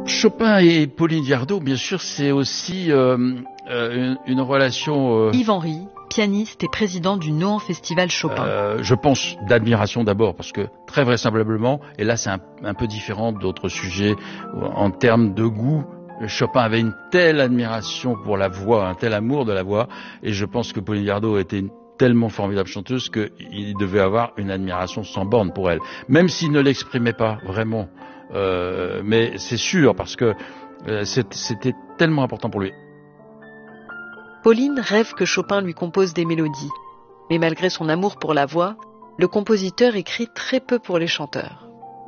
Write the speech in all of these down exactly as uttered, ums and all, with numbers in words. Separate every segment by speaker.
Speaker 1: Chopin et Pauline Viardot, bien sûr, c'est aussi euh, euh, une, une relation... Euh,
Speaker 2: Yves Henry, pianiste et président du Nohant Festival Chopin.
Speaker 1: Euh, je pense d'admiration d'abord, parce que très vraisemblablement, et là c'est un, un peu différent d'autres sujets, en termes de goût, Chopin avait une telle admiration pour la voix, un tel amour de la voix, et je pense que Pauline Viardot était une tellement formidable chanteuse qu'il devait avoir une admiration sans borne pour elle, même s'il ne l'exprimait pas vraiment. Euh, mais c'est sûr, parce que euh, c'était tellement important pour lui.
Speaker 2: Pauline rêve que Chopin lui compose des mélodies, mais malgré son amour pour la voix, le compositeur écrit très peu pour les chanteurs.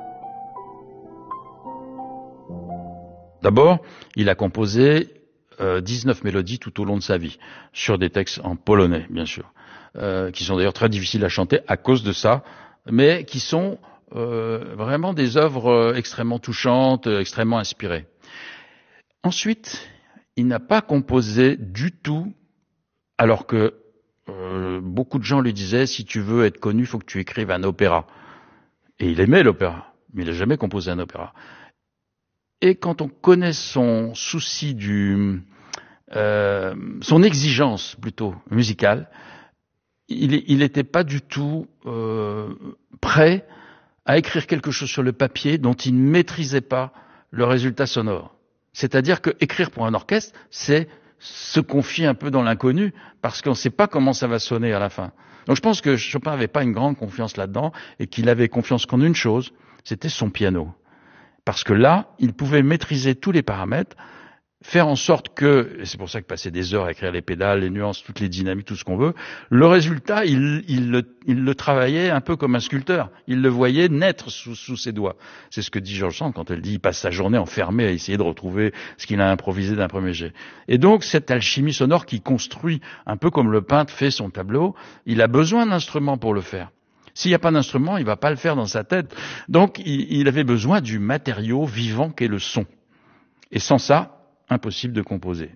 Speaker 1: D'abord, il a composé euh, dix-neuf mélodies tout au long de sa vie, sur des textes en polonais, bien sûr, euh, qui sont d'ailleurs très difficiles à chanter à cause de ça, mais qui sont euh, vraiment des œuvres euh, extrêmement touchantes, euh, extrêmement inspirées. Ensuite, il n'a pas composé du tout, alors que euh, beaucoup de gens lui disaient, si tu veux être connu, il faut que tu écrives un opéra. Et il aimait l'opéra, mais il n'a jamais composé un opéra. Et quand on connaît son souci du, euh, son exigence plutôt musicale, il n'était pas du tout euh, prêt à écrire quelque chose sur le papier dont il ne maîtrisait pas le résultat sonore. C'est-à-dire que écrire pour un orchestre, c'est se confier un peu dans l'inconnu, parce qu'on ne sait pas comment ça va sonner à la fin. Donc je pense que Chopin n'avait pas une grande confiance là-dedans, et qu'il avait confiance qu'en une chose, c'était son piano. Parce que là, il pouvait maîtriser tous les paramètres, faire en sorte que, et c'est pour ça que passer des heures à écrire les pédales, les nuances, toutes les dynamiques, tout ce qu'on veut, le résultat, il, il, le, il le travaillait un peu comme un sculpteur. Il le voyait naître sous, sous ses doigts. C'est ce que dit George Sand quand elle dit il passe sa journée enfermé à essayer de retrouver ce qu'il a improvisé d'un premier jet. Et donc, cette alchimie sonore qui construit, un peu comme le peintre fait son tableau, il a besoin d'instruments pour le faire. S'il n'y a pas d'instrument, il ne va pas le faire dans sa tête. Donc, il, il avait besoin du matériau vivant qu'est le son. Et sans ça, impossible de composer.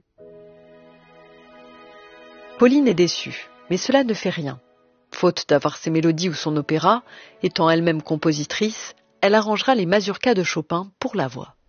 Speaker 2: Pauline est déçue, mais cela ne fait rien. Faute d'avoir ses mélodies ou son opéra, étant elle-même compositrice, elle arrangera les mazurkas de Chopin pour la voix.